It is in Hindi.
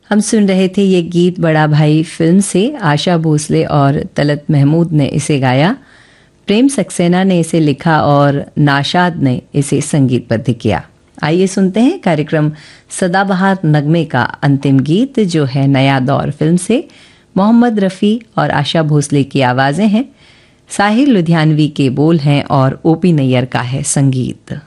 हम सुन रहे थे ये गीत बड़ा भाई फिल्म से। आशा भोसले और तलत महमूद ने इसे गाया, प्रेम सक्सेना ने इसे लिखा और नाशाद ने इसे संगीतबद्ध किया। आइए सुनते हैं कार्यक्रम सदाबहार नगमे का अंतिम गीत, जो है नया दौर फिल्म से। मोहम्मद रफ़ी और आशा भोसले की आवाज़ें हैं, साहिर लुधियानवी के बोल हैं और ओपी नैयर का है संगीत।